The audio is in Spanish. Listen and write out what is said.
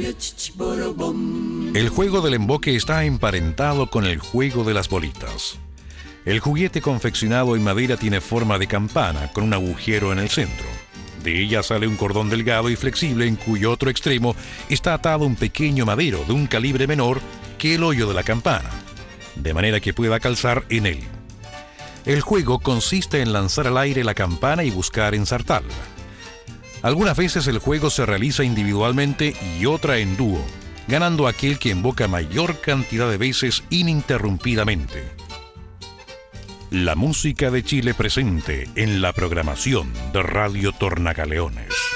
El juego del emboque está emparentado con el juego de las bolitas. El juguete confeccionado en madera tiene forma de campana con un agujero en el centro. De ella sale un cordón delgado y flexible en cuyo otro extremo está atado un pequeño madero de un calibre menor que el hoyo de la campana, de manera que pueda calzar en él. El juego consiste en lanzar al aire la campana y buscar ensartarla. Algunas veces el juego se realiza individualmente y otra en dúo, ganando aquel que emboca mayor cantidad de veces ininterrumpidamente. La música de Chile presente en la programación de Radio Tornacaleones.